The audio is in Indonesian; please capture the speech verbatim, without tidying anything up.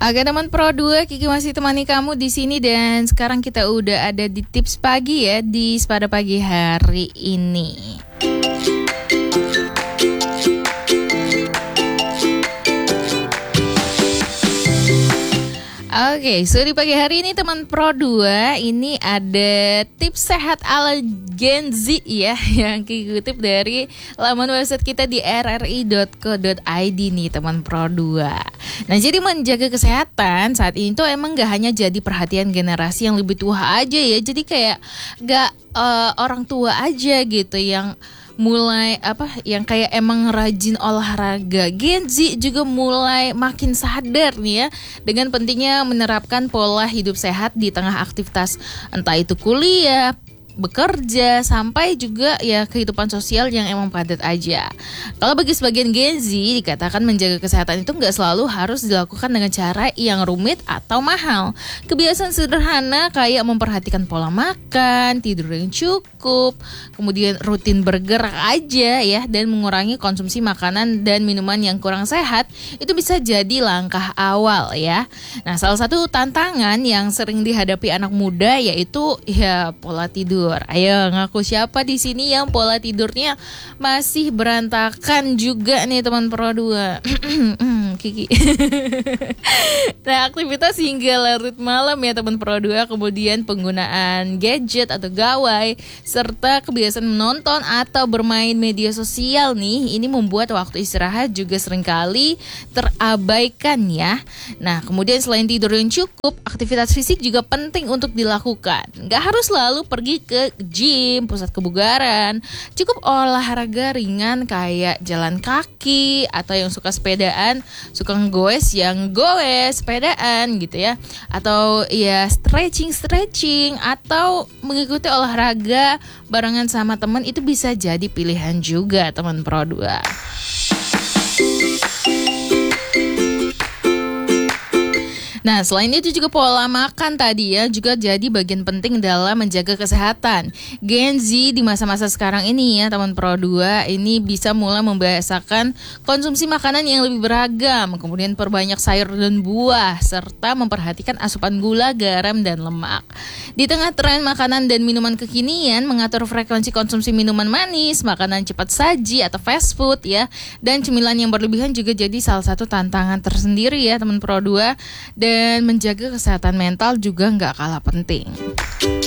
Oke teman Pro dua, Kiki masih temani kamu di sini dan sekarang kita udah ada di tips pagi ya di Sepada Pagi hari ini. Oke, so di pagi hari ini teman Pro dua, ini ada tips sehat ala Gen Z ya, yang Kiki kutip dari laman website kita di r r i dot co dot i d nih teman Pro dua. Nah, jadi menjaga kesehatan saat ini tuh emang gak hanya jadi perhatian generasi yang lebih tua aja ya, jadi kayak gak uh, orang tua aja gitu yang mulai apa yang kayak emang rajin olahraga. Gen Z juga mulai makin sadar nih ya dengan pentingnya menerapkan pola hidup sehat di tengah aktivitas entah itu kuliah, bekerja, sampai juga ya kehidupan sosial yang emang padat aja. Kalau bagi sebagian Gen Z dikatakan menjaga kesehatan itu nggak selalu harus dilakukan dengan cara yang rumit atau mahal. Kebiasaan sederhana kayak memperhatikan pola makan, tidur yang cukup, kemudian rutin bergerak aja ya, dan mengurangi konsumsi makanan dan minuman yang kurang sehat itu bisa jadi langkah awal ya. Nah, salah satu tantangan yang sering dihadapi anak muda yaitu ya pola tidur. Ayo ngaku siapa di sini yang pola tidurnya masih berantakan juga nih teman Pro dua. Kiki. Nah, aktivitas hingga larut malam ya teman Pro dua, kemudian penggunaan gadget atau gawai serta kebiasaan menonton atau bermain media sosial nih, ini membuat waktu istirahat juga seringkali terabaikan ya. Nah, kemudian selain tidur yang cukup, aktivitas fisik juga penting untuk dilakukan. Gak harus selalu pergi ke gym, pusat kebugaran. Cukup olahraga ringan kayak jalan kaki, atau yang suka sepedaan, suka ngegoes yang goes sepedaan gitu ya. Atau ya stretching-stretching atau mengikuti olahraga barengan sama teman, itu bisa jadi pilihan juga teman Pro dua. Nah, selain itu juga pola makan tadi ya juga jadi bagian penting dalam menjaga kesehatan. Gen Z di masa-masa sekarang ini ya teman Pro dua, ini bisa mulai membiasakan konsumsi makanan yang lebih beragam, kemudian perbanyak sayur dan buah, serta memperhatikan asupan gula, garam, dan lemak. Di tengah tren makanan dan minuman kekinian, mengatur frekuensi konsumsi minuman manis, makanan cepat saji atau fast food ya, dan cemilan yang berlebihan juga jadi salah satu tantangan tersendiri ya teman Pro dua. Dan menjaga kesehatan mental juga nggak kalah penting.